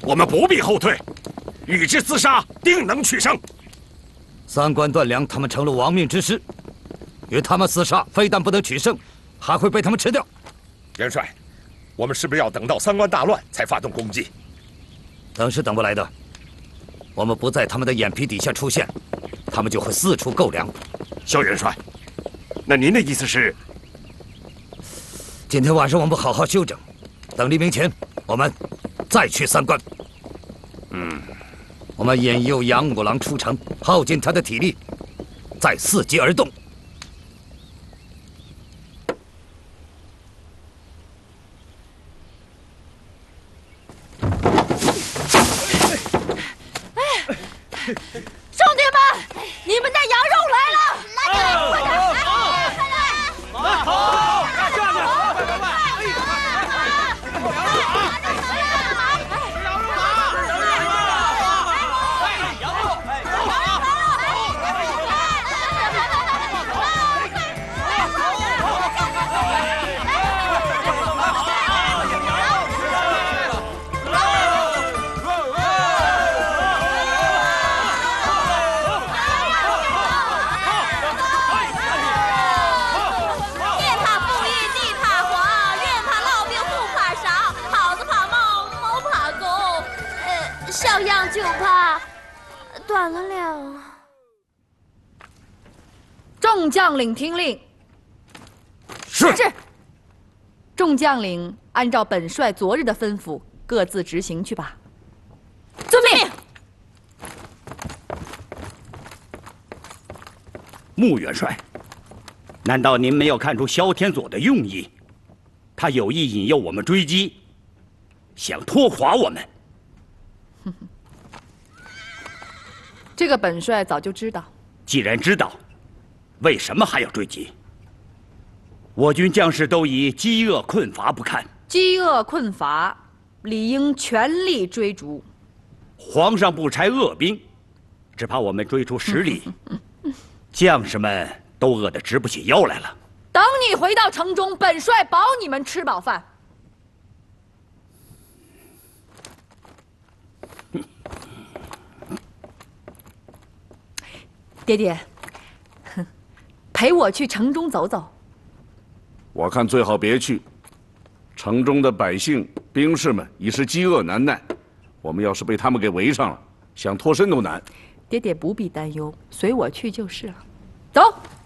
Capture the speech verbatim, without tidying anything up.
我们不必后退，与之厮杀，定能取胜。 三关断粮，他们成了亡命之师，与他们厮杀，非但不能取胜，还会被他们吃掉。 元帅，我们是不是要等到三关大乱才发动攻击？ 等是等不来的。我们不在他们的眼皮底下出现，他们就会四处购粮。 萧元帅，那您的意思是？ 今天晚上我们好好休整，等黎明前，我们再去三关。 嗯， 我们引诱杨五郎出城，耗尽他的体力，再伺机而动。 兄弟们，你们的羊肉来了！来来，快点！来，快来！来，好，下去！快快快！哎呀，羊肉啊！羊肉啊！羊肉！ 小样就怕断了粮。 众将领听令。 是。 是。众将领按照本帅昨日的吩咐，各自执行去吧。遵命。 穆元帅，难道您没有看出萧天佐的用意？他有意引诱我们追击，想拖垮我们。 这个本帅早就知道。 既然知道，为什么还要追击？我军将士都以饥饿困乏不堪， 饥饿困乏，理应全力追逐。 皇上不差恶兵，只怕我们追出十里，将士们都饿得直不起腰来了。 等你回到城中，本帅保你们吃饱饭。爹爹，陪我去城中走走。 我看最好别去，城中的百姓、兵士们已是饥饿难耐，我们要是被他们给围上了，想脱身都难。 爹爹不必担忧，随我去就是了。走。